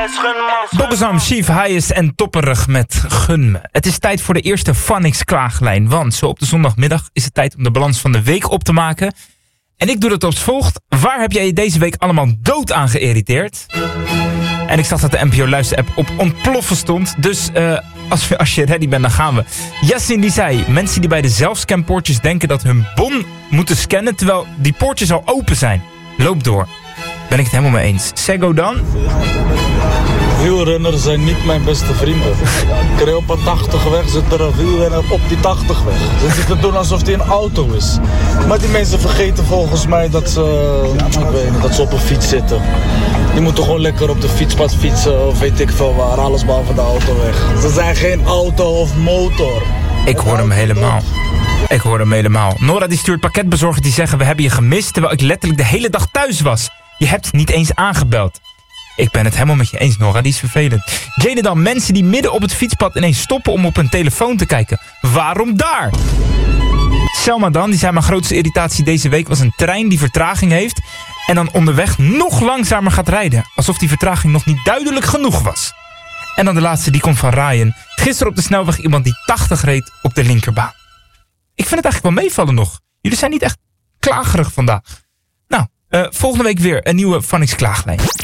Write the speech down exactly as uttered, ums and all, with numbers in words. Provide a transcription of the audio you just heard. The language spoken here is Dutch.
Bobbezam, Chief, Highest en Topperig met Gun me. Het is tijd voor de eerste Phonics klaaglijn. Want zo op de zondagmiddag is het tijd om de balans van de week op te maken. En ik doe dat als volgt. Waar heb jij je deze week allemaal dood aan geïrriteerd? En ik zag dat de N P O luisterapp op ontploffen stond. Dus uh, als, we, als je ready bent, dan gaan we. Yasin die zei, mensen die bij de zelfscanpoortjes denken dat hun bon moeten scannen, terwijl die poortjes al open zijn. Loop door. Ben ik het helemaal mee eens. Sego dan? Wielrenners zijn niet mijn beste vrienden. Ik reed op een tachtig weg, zit er een wielrenner op die tachtig weg. Ze zitten te doen alsof die een auto is. Maar die mensen vergeten volgens mij dat ze, ik weet niet, dat ze op een fiets zitten. Die moeten gewoon lekker op de fietspad fietsen of weet ik veel waar, alles behalve de autoweg. Ze zijn geen auto of motor. Ik hoor hem helemaal. Ik hoor hem helemaal. Nora die stuurt pakketbezorgers die zeggen we hebben je gemist, terwijl ik letterlijk de hele dag thuis was. Je hebt niet eens aangebeld. Ik ben het helemaal met je eens, Nora. Die is vervelend. Jane dan, mensen die midden op het fietspad ineens stoppen om op hun telefoon te kijken. Waarom daar? Selma dan, die zei mijn grootste irritatie deze week was een trein die vertraging heeft en dan onderweg nog langzamer gaat rijden. Alsof die vertraging nog niet duidelijk genoeg was. En dan de laatste, die komt van Ryan. Gisteren op de snelweg iemand die tachtig reed op de linkerbaan. Ik vind het eigenlijk wel meevallen nog. Jullie zijn niet echt klagerig vandaag. Nou, uh, volgende week weer een nieuwe Phonics klaaglijn.